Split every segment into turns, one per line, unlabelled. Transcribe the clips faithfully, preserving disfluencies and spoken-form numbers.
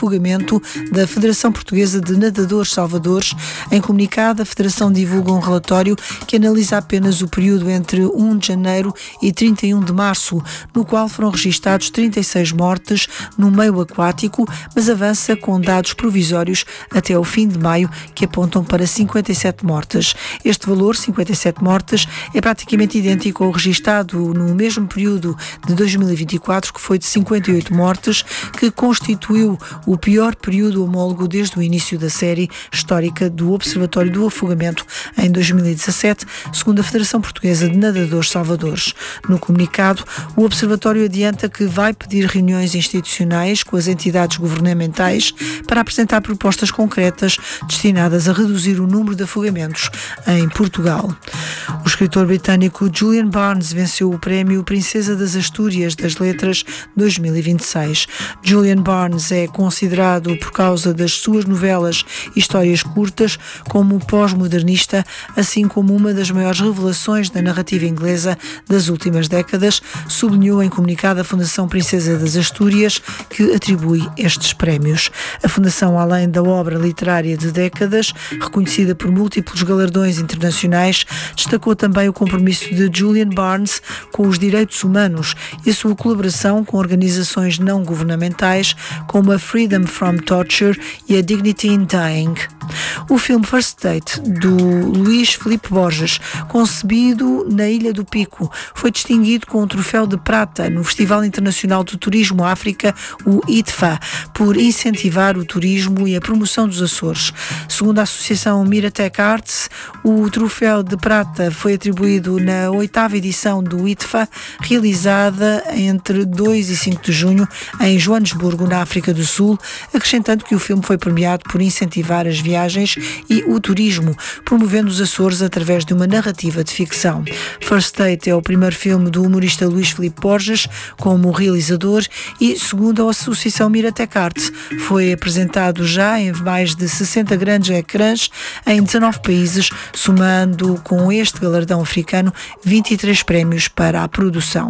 afogamento da Federação Portuguesa de Nadadores Salvadores. Em comunicado, a Federação divulga um relatório que analisa apenas o período entre primeiro de janeiro e trinta e um de março, no qual foram registados trinta e seis mortes no meio aquático, mas avança com dados provisórios até ao fim de maio, que apontam para cinquenta e sete mortes. Este valor, cinquenta e sete mortes, é praticamente idêntico ao registado no mesmo período de dois mil e vinte e quatro, que foi de cinquenta e oito mortes, que constituiu o pior período homólogo desde o início da série histórica do Observatório do Afogamento em dois mil e dezassete, segundo a Federação Portuguesa de Nadadores Salvadores. No comunicado, o Observatório adianta que vai pedir reuniões institucionais com as entidades governamentais para apresentar propostas concretas destinadas a reduzir o número de afogamentos em Portugal. O escritor britânico Julian Barnes venceu o prémio Princesa das Astúrias das Letras dois mil e vinte e seis. Julian Barnes é considerado, por causa das suas novelas e histórias curtas, como pós-modernista, assim como uma das maiores revelações da narrativa inglesa das últimas décadas, sublinhou em comunicado a Fundação Princesa das Astúrias, que atribui estes prémios. A Fundação, além da obra literária de décadas, reconhecida por múltiplos galardões internacionais, destacou também o compromisso de Julian Barnes com os direitos humanos e a sua colaboração com organizações não governamentais como a Freedom from Torture e a Dignity in Dying. O filme First Date, do Luís Filipe Borges, concebido na Ilha do Pico, foi distinguido com um troféu de prata no Festival Internacional do Turismo África, o I T F A, por incentivar o turismo e a promoção dos Açores. Segundo a Associação Miratec Arts, o troféu de prata foi atribuído na oitava edição do I T F A, realizada entre dois e cinco de junho em Joanesburgo, na África do Sul, acrescentando que o filme foi premiado por incentivar as viagens e o turismo, promovendo os Açores através de uma narrativa de ficção. First Date é o primeiro filme do humorista Luís Filipe Borges como realizador e, segundo a Associação Miratec Arts, foi apresentado já em mais de sessenta grandes ecrãs em dezanove países, somando com este galardão africano vinte e três prémios para a produção.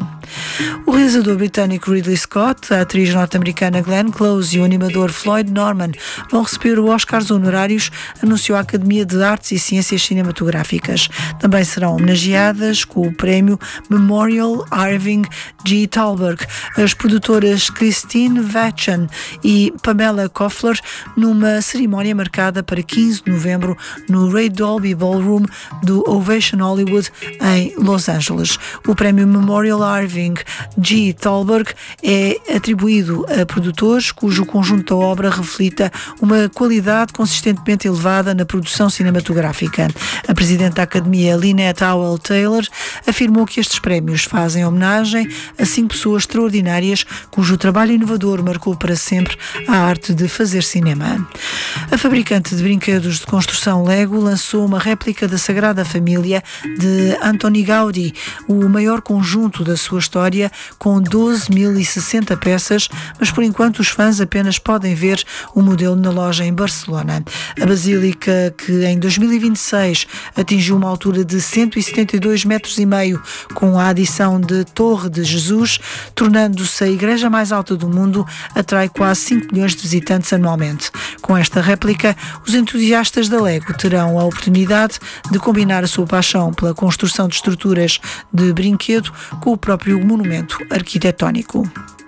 O realizador britânico Ridley Scott, a atriz norte-americana Glenn Close e o animador Floyd Norman vão receber o Oscars honorários, anunciou a Academia de Artes e Ciências Cinematográficas. Também serão homenageadas com o prémio Memorial Irving G. Thalberg as produtoras Christine Vachon e Pamela Koffler, numa cerimónia marcada para quinze de novembro no Ray Dolby Ballroom do Ovation Hollywood, em Los Angeles. O prémio Memorial Irving G. Thalberg é atribuído a produtores cujo conjunto da obra reflita uma qualidade consistentemente elevada na produção cinematográfica. A presidente da Academia, Lynette Howell Taylor, afirmou que estes prémios fazem homenagem a cinco pessoas extraordinárias cujo trabalho inovador marcou para sempre a arte de fazer cinema. A fabricante de brinquedos de construção Lego lançou uma réplica da Sagrada Família de Antoni Gaudí, o maior conjunto da sua história, com doze mil e sessenta peças, mas por enquanto os fãs apenas podem ver o modelo na loja em Barcelona. A Basílica, que em dois mil e vinte e seis atingiu uma altura de cento e setenta e dois metros e meio, com a adição de Torre de Jesus, tornando-se a igreja mais alta do mundo, atrai quase cinco milhões de visitantes anualmente. Com esta réplica, os entusiastas da Lego terão a oportunidade de combinar a sua paixão pela construção de estruturas de brinquedo com o próprio monumento arquitetónico.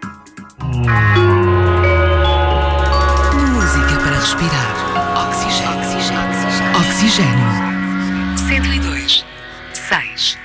Música para respirar. Oxigênio. Oxigênio. Oxigênio. cento e dois, seis.